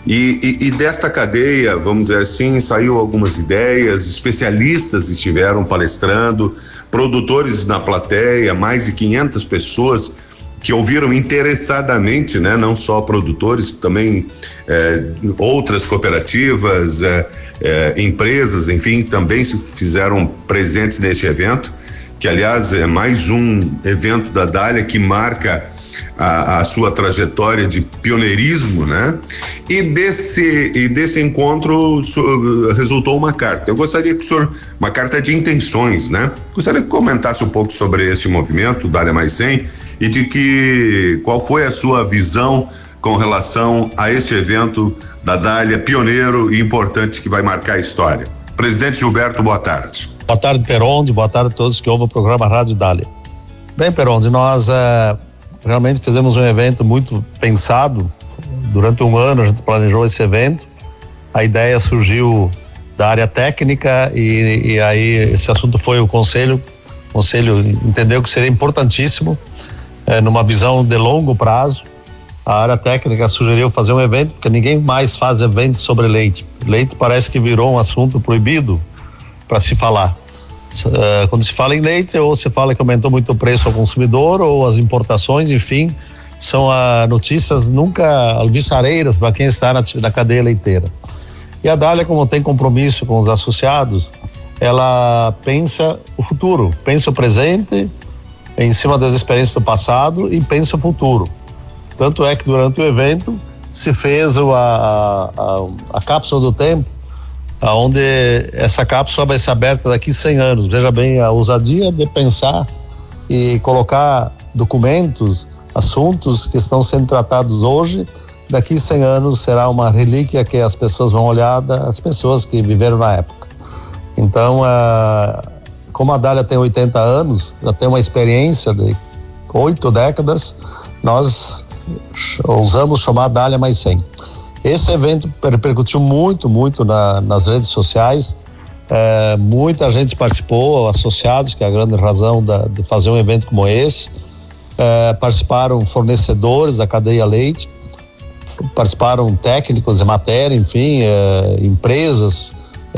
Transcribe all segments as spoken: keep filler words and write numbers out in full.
E, e, e desta cadeia, vamos dizer assim, saiu algumas ideias, especialistas estiveram palestrando, produtores na plateia, mais de quinhentas pessoas que ouviram interessadamente, né? Não só produtores, também eh, outras cooperativas, eh, eh, empresas, enfim, também se fizeram presentes neste evento, que aliás é mais um evento da Dália que marca a, a sua trajetória de pioneirismo, né? E desse, e desse encontro so, resultou uma carta. Eu gostaria que o senhor, uma carta de intenções, né? Gostaria que comentasse um pouco sobre esse movimento, Dália Mais cem, e de que, qual foi a sua visão com relação a este evento da Dália, pioneiro e importante que vai marcar a história. Presidente Gilberto, boa tarde. Boa tarde, Peronde, boa tarde a todos que ouvem o programa Rádio Dália. Bem, Peronde, nós é, realmente fizemos um evento muito pensado. Durante um ano a gente planejou esse evento. A ideia surgiu da área técnica e, e aí esse assunto foi o conselho. O conselho entendeu que seria importantíssimo, é, numa visão de longo prazo. A área técnica sugeriu fazer um evento, porque ninguém mais faz evento sobre leite. Leite parece que virou um assunto proibido para se falar. Uh, quando se fala em leite, ou se fala que aumentou muito o preço ao consumidor, ou as importações, enfim, são uh, notícias nunca alvissareiras para quem está na, na cadeia leiteira. E a Dália, como tem compromisso com os associados, ela pensa o futuro, pensa o presente, em cima das experiências do passado, e pensa o futuro. Tanto é que durante o evento se fez a, a, a cápsula do tempo, onde essa cápsula vai ser aberta daqui cem anos. Veja bem a ousadia de pensar e colocar documentos, assuntos que estão sendo tratados hoje, daqui cem anos será uma relíquia que as pessoas vão olhar, as pessoas que viveram na época. Então, a, como a Dália tem oitenta anos, já tem uma experiência de oito décadas, nós ousamos chamar Dália Mais cem. Esse evento repercutiu muito, muito na, nas redes sociais. É, muita gente participou, associados, que é a grande razão da, de fazer um evento como esse. É, participaram fornecedores da cadeia leite, participaram técnicos de matéria, enfim, é, empresas,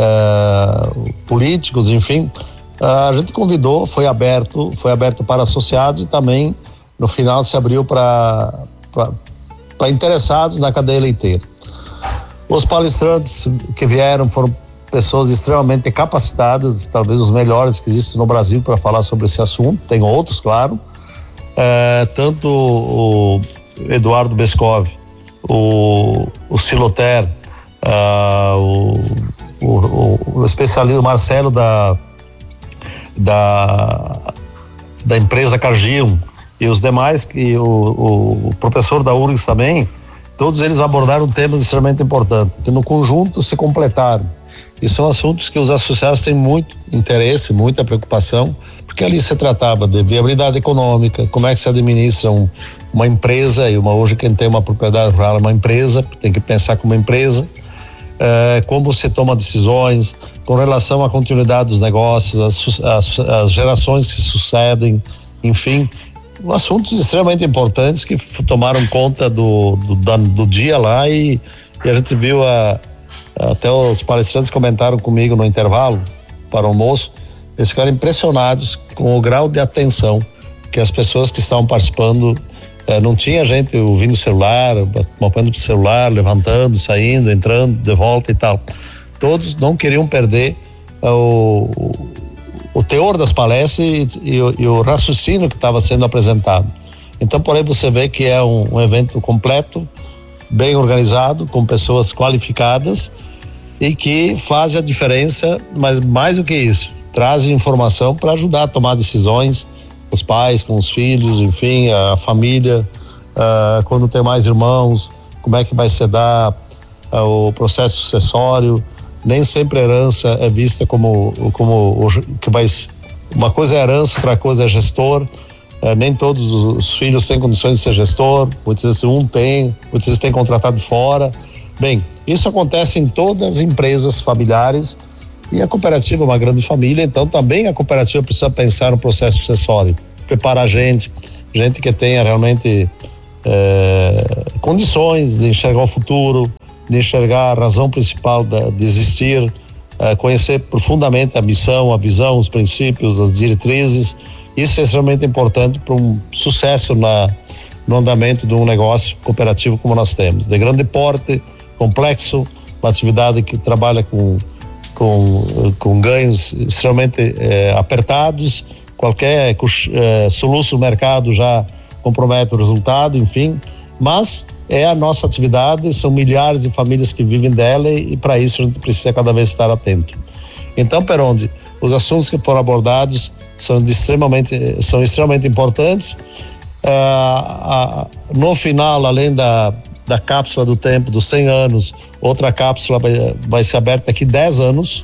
é, políticos, enfim. A gente convidou, foi aberto, foi aberto para associados e também no final se abriu para para interessados na cadeia leiteira. Os palestrantes que vieram foram pessoas extremamente capacitadas, talvez os melhores que existem no Brasil para falar sobre esse assunto. Tem outros, claro. É, tanto o Eduardo Bescov, o, o Siloter, uh, o, o, o especialista Marcelo da, da, da empresa Cargill e os demais, e o, o, o professor da U R G S também, todos eles abordaram temas extremamente importantes, que no conjunto se completaram. E são assuntos que os associados têm muito interesse, muita preocupação, porque ali se tratava de viabilidade econômica, como é que se administra um, uma empresa, e uma, hoje quem tem uma propriedade rural é uma empresa, tem que pensar como empresa, é, como se toma decisões, com relação à continuidade dos negócios, as, as, as gerações que se sucedem, enfim, assuntos extremamente importantes que tomaram conta do, do, da, do dia lá e, e a gente viu a, até os palestrantes comentaram comigo no intervalo para o almoço, eles ficaram impressionados com o grau de atenção que as pessoas que estavam participando, eh, não tinha gente ouvindo o celular, mopando pro celular, levantando, saindo, entrando, de volta e tal. Todos não queriam perder eh, o o teor das palestras e, e, o, e o raciocínio que estava sendo apresentado. Então, por aí você vê que é um, um evento completo, bem organizado, com pessoas qualificadas e que faz a diferença, mas mais do que isso, traz informação para ajudar a tomar decisões, os pais com os filhos, enfim, a família, uh, quando tem mais irmãos, como é que vai se dar uh, o processo sucessório. Nem sempre a herança é vista como, como que vai, uma coisa é herança, outra coisa é gestor. É, nem todos os filhos têm condições de ser gestor, muitas vezes um tem, muitas vezes tem contratado fora. Bem, isso acontece em todas as empresas familiares e a cooperativa é uma grande família, então também a cooperativa precisa pensar no processo sucessório, preparar gente, gente que tenha realmente é, condições de enxergar o futuro, de enxergar a razão principal de, de existir, uh, conhecer profundamente a missão, a visão, os princípios, as diretrizes. Isso é extremamente importante para um sucesso na, no andamento de um negócio cooperativo como nós temos, de grande porte, complexo, uma atividade que trabalha com, com, com ganhos extremamente eh, apertados. Qualquer eh, soluço no mercado já compromete o resultado, enfim, mas é a nossa atividade, são milhares de famílias que vivem dela e, e para isso a gente precisa cada vez estar atento. Então, Perondi, os assuntos que foram abordados são de extremamente, são extremamente importantes. Ah, ah, no final, além da, da cápsula do tempo dos cem anos, outra cápsula vai, vai ser aberta daqui dez anos,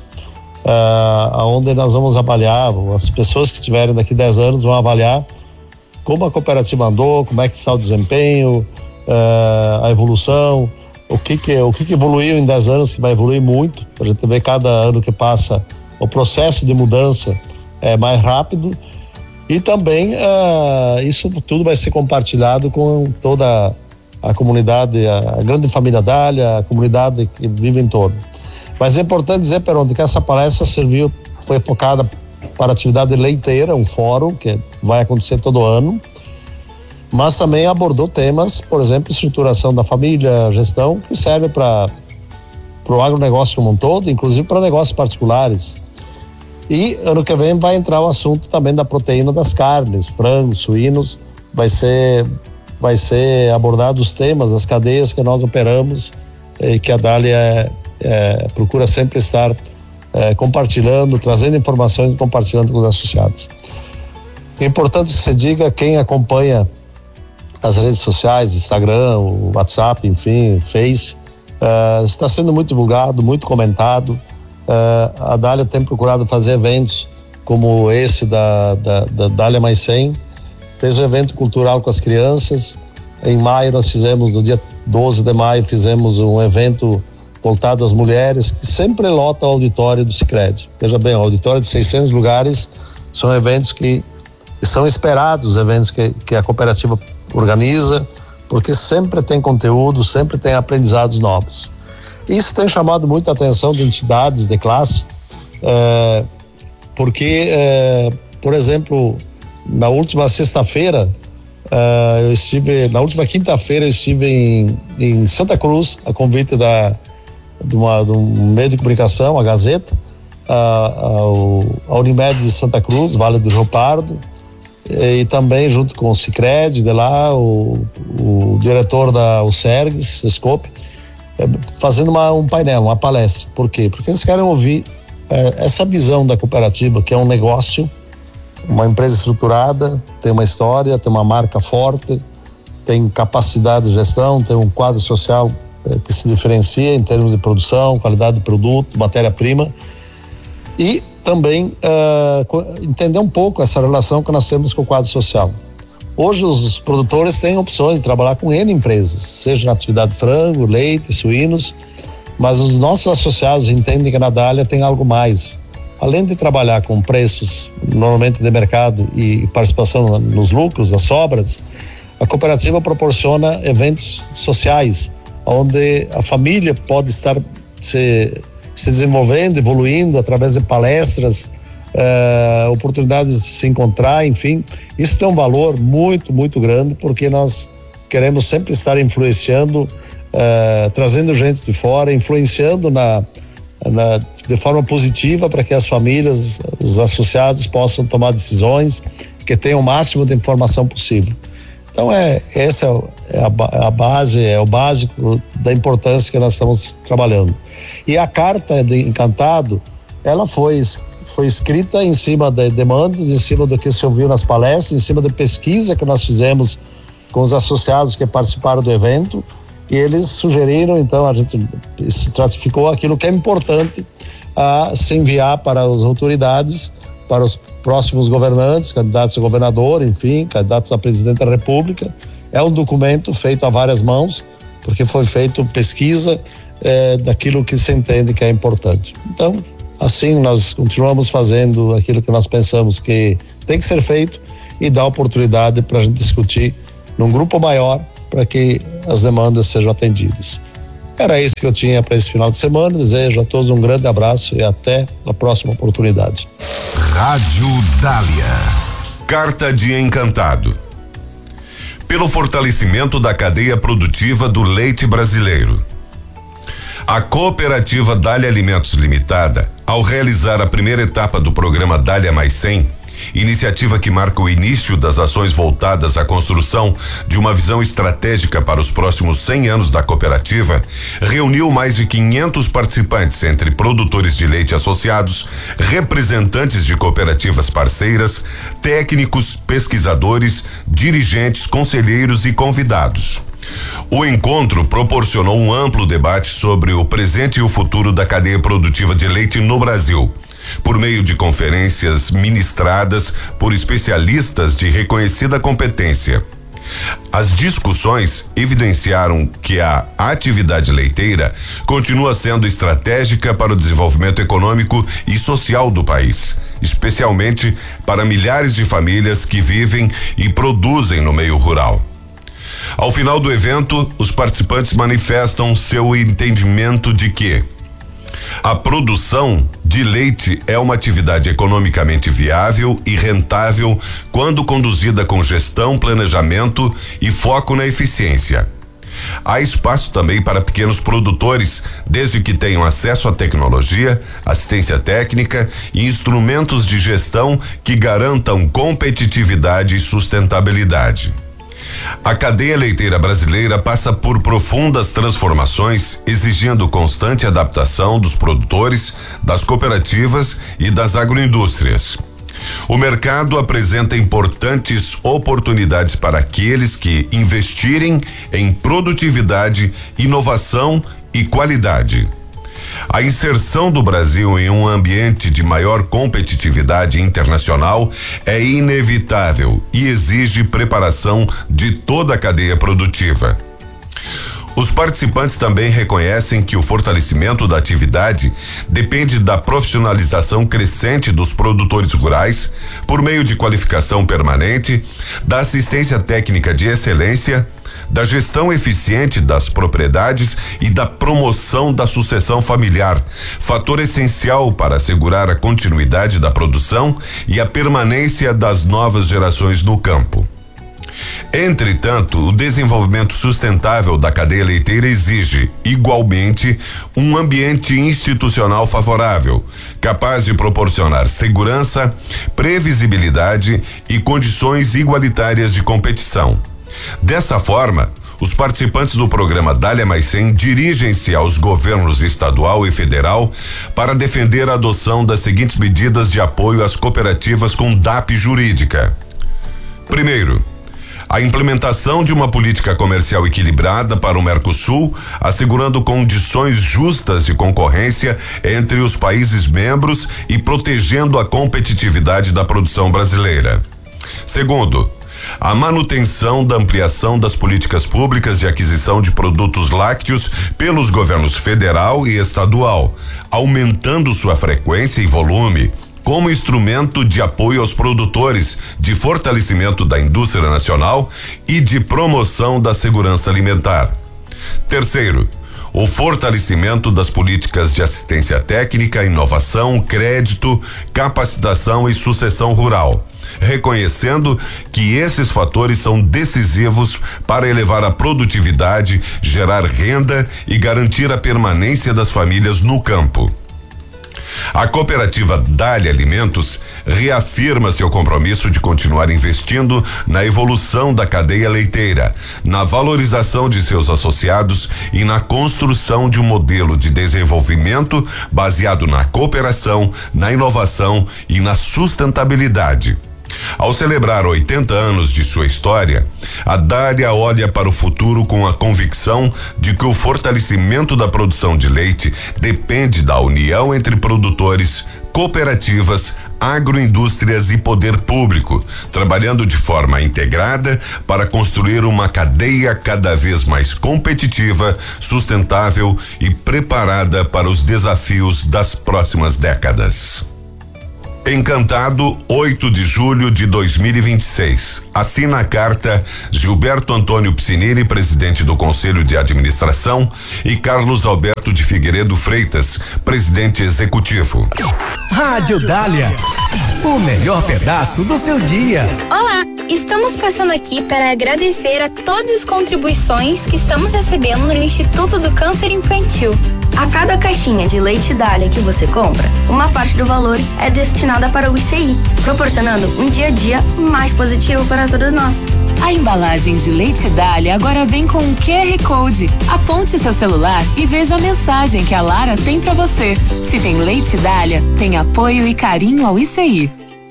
ah, onde nós vamos avaliar, as pessoas que estiverem daqui dez anos vão avaliar como a cooperativa andou, como é que está o desempenho, ah, a evolução, o que que, o que que evoluiu em dez anos, que vai evoluir muito. A gente vê cada ano que passa o processo de mudança é mais rápido. E também uh, isso tudo vai ser compartilhado com toda a comunidade, a, a grande família Dália, a comunidade que vive em torno. Mas é importante dizer, Perondi, que essa palestra serviu, foi focada para a atividade leiteira, um fórum que vai acontecer todo ano, mas também abordou temas, por exemplo, estruturação da família, gestão, que serve para o agronegócio como um todo, inclusive para negócios particulares. E ano que vem vai entrar o assunto também da proteína das carnes, frangos, suínos, vai ser, vai ser abordado os temas, as cadeias que nós operamos, e que a Dália é, é, procura sempre estar é, compartilhando, trazendo informações e compartilhando com os associados. É importante que se diga, quem acompanha as redes sociais, Instagram, o WhatsApp, enfim, Face, uh, está sendo muito divulgado, muito comentado. Uh, a Dália tem procurado fazer eventos como esse da, da, da Dália Mais cem, fez um evento cultural com as crianças. Em maio nós fizemos, no dia doze de maio, fizemos um evento voltado às mulheres, que sempre lota o auditório do Sicredi. Veja bem, o auditório de seiscentos lugares são eventos que, que são esperados, eventos que, que a cooperativa organiza, porque sempre tem conteúdo, sempre tem aprendizados novos. Isso tem chamado muita atenção de entidades de classe, é, porque, é, por exemplo, na última sexta-feira, é, eu estive, na última quinta-feira eu estive em, em Santa Cruz, a convite da, de, uma, de um meio de comunicação, a Gazeta, a, a, a Unimed de Santa Cruz, Vale do Rio Pardo, e, e também junto com o Sicredi de lá, o, o diretor da o Sergues, Scope, fazendo uma, um painel, uma palestra. Por quê? Porque eles querem ouvir é, essa visão da cooperativa, que é um negócio, uma empresa estruturada, tem uma história, tem uma marca forte, tem capacidade de gestão, tem um quadro social é, que se diferencia em termos de produção, qualidade de produto, matéria-prima, e também é, entender um pouco essa relação que nós temos com o quadro social. Hoje os produtores têm opções de trabalhar com N empresas, seja na atividade de frango, leite, suínos, mas os nossos associados entendem que na Dália tem algo mais. Além de trabalhar com preços normalmente de mercado e participação nos lucros, nas sobras, a cooperativa proporciona eventos sociais, onde a família pode estar se, se desenvolvendo, evoluindo através de palestras, Uh, oportunidades de se encontrar, enfim, isso tem um valor muito, muito grande, porque nós queremos sempre estar influenciando, uh, trazendo gente de fora, influenciando na, na, de forma positiva para que as famílias, os associados possam tomar decisões, que tenham o máximo de informação possível. Então é, essa é a, a base, é o básico da importância que nós estamos trabalhando. E a carta de Encantado, ela foi foi escrita em cima de demandas, em cima do que se ouviu nas palestras, em cima da pesquisa que nós fizemos com os associados que participaram do evento, e eles sugeriram, então a gente se ratificou aquilo que é importante a se enviar para as autoridades, para os próximos governantes, candidatos a governador, enfim, candidatos a presidente da República. É um documento feito a várias mãos, porque foi feito pesquisa eh, daquilo que se entende que é importante. Então, assim, nós continuamos fazendo aquilo que nós pensamos que tem que ser feito e dar oportunidade para a gente discutir num grupo maior para que as demandas sejam atendidas. Era isso que eu tinha para esse final de semana. Desejo a todos um grande abraço e até a próxima oportunidade. Rádio Dália. Carta de Encantado. Pelo fortalecimento da cadeia produtiva do leite brasileiro. A cooperativa Dália Alimentos Limitada, ao realizar a primeira etapa do programa Dália Mais cem, iniciativa que marca o início das ações voltadas à construção de uma visão estratégica para os próximos cem anos da cooperativa, reuniu mais de quinhentos participantes, entre produtores de leite associados, representantes de cooperativas parceiras, técnicos, pesquisadores, dirigentes, conselheiros e convidados. O encontro proporcionou um amplo debate sobre o presente e o futuro da cadeia produtiva de leite no Brasil, por meio de conferências ministradas por especialistas de reconhecida competência. As discussões evidenciaram que a atividade leiteira continua sendo estratégica para o desenvolvimento econômico e social do país, especialmente para milhares de famílias que vivem e produzem no meio rural. Ao final do evento, os participantes manifestam seu entendimento de que a produção de leite é uma atividade economicamente viável e rentável quando conduzida com gestão, planejamento e foco na eficiência. Há espaço também para pequenos produtores, desde que tenham acesso à tecnologia, assistência técnica e instrumentos de gestão que garantam competitividade e sustentabilidade. A cadeia leiteira brasileira passa por profundas transformações, exigindo constante adaptação dos produtores, das cooperativas e das agroindústrias. O mercado apresenta importantes oportunidades para aqueles que investirem em produtividade, inovação e qualidade. A inserção do Brasil em um ambiente de maior competitividade internacional é inevitável e exige preparação de toda a cadeia produtiva. Os participantes também reconhecem que o fortalecimento da atividade depende da profissionalização crescente dos produtores rurais, por meio de qualificação permanente, da assistência técnica de excelência, da gestão eficiente das propriedades e da promoção da sucessão familiar, fator essencial para assegurar a continuidade da produção e a permanência das novas gerações no campo. Entretanto, o desenvolvimento sustentável da cadeia leiteira exige, igualmente, um ambiente institucional favorável, capaz de proporcionar segurança, previsibilidade e condições igualitárias de competição. Dessa forma, os participantes do programa Dália Mais cem dirigem-se aos governos estadual e federal para defender a adoção das seguintes medidas de apoio às cooperativas com D A P jurídica. Primeiro, a implementação de uma política comercial equilibrada para o Mercosul, assegurando condições justas de concorrência entre os países membros e protegendo a competitividade da produção brasileira. Segundo, a manutenção da ampliação das políticas públicas de aquisição de produtos lácteos pelos governos federal e estadual, aumentando sua frequência e volume, como instrumento de apoio aos produtores, de fortalecimento da indústria nacional e de promoção da segurança alimentar. Terceiro, o fortalecimento das políticas de assistência técnica, inovação, crédito, capacitação e sucessão rural, reconhecendo que esses fatores são decisivos para elevar a produtividade, gerar renda e garantir a permanência das famílias no campo. A cooperativa Dália Alimentos reafirma seu compromisso de continuar investindo na evolução da cadeia leiteira, na valorização de seus associados e na construção de um modelo de desenvolvimento baseado na cooperação, na inovação e na sustentabilidade. Ao celebrar oitenta anos de sua história, a Dália olha para o futuro com a convicção de que o fortalecimento da produção de leite depende da união entre produtores, cooperativas, agroindústrias e poder público, trabalhando de forma integrada para construir uma cadeia cada vez mais competitiva, sustentável e preparada para os desafios das próximas décadas. Encantado, oito de julho de dois mil e vinte e seis. Assina a carta Gilberto Antônio Piscinini, presidente do Conselho de Administração, e Carlos Alberto de Figueiredo Freitas, presidente executivo. Rádio Dália, o melhor pedaço do seu dia. Olá, estamos passando aqui para agradecer a todas as contribuições que estamos recebendo no Instituto do Câncer Infantil. A cada caixinha de leite Dália que você compra, uma parte do valor é destinada para o I C I, proporcionando um dia a dia mais positivo para todos nós. A embalagem de leite Dália agora vem com um Q R Code. Aponte seu celular e veja a mensagem que a Lara tem para você. Se tem leite Dália, tem apoio e carinho ao I C I.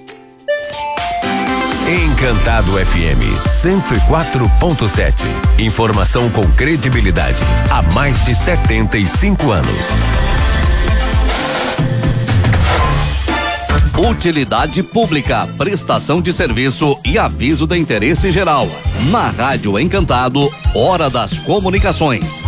Encantado F M cento e quatro ponto sete. Informação com credibilidade há mais de setenta e cinco anos. Utilidade pública, prestação de serviço e aviso de interesse geral. Na Rádio Encantado, Hora das Comunicações.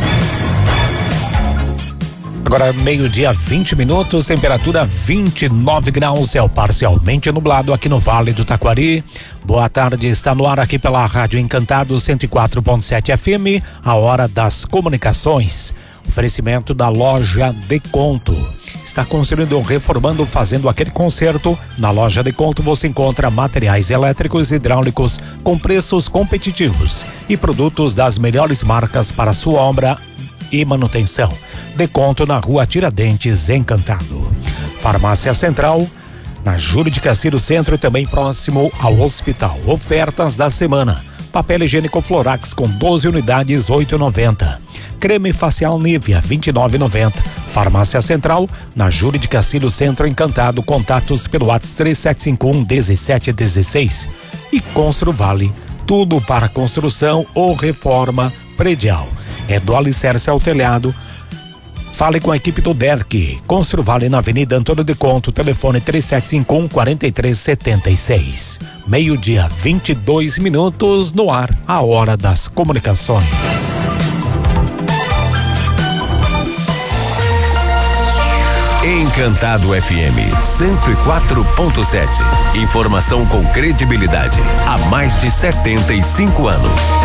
Agora meio-dia, vinte minutos, temperatura vinte e nove graus, céu parcialmente nublado aqui no Vale do Taquari. Boa tarde, está no ar aqui pela Rádio Encantado cento e quatro ponto sete F M, a Hora das Comunicações. Oferecimento da loja Deconto. Está construindo, reformando, fazendo aquele conserto. Na loja Deconto você encontra materiais elétricos e hidráulicos com preços competitivos e produtos das melhores marcas para sua obra e manutenção. Deconto na Rua Tiradentes, Encantado. Farmácia Central, na Júlio de Castilho Centro, também próximo ao hospital. Ofertas da semana: papel higiênico Florax com doze unidades, oito e noventa. Creme facial Nivea, vinte e nove e noventa. Farmácia Central, na Júlio de Castilho Centro, Encantado. Contatos pelo WhatsApp três sete cinco um, um sete um seis. E Construvale, tudo para construção ou reforma predial. É do alicerce ao telhado. Fale com a equipe do D E R C. Construvale na Avenida Antônio de Conto, telefone três sete cinco um, quatro três sete seis. Meio-dia, vinte e dois minutos, no ar, a Hora das Comunicações. Encantado F M cento e quatro ponto sete. Informação com credibilidade há mais de setenta e cinco anos.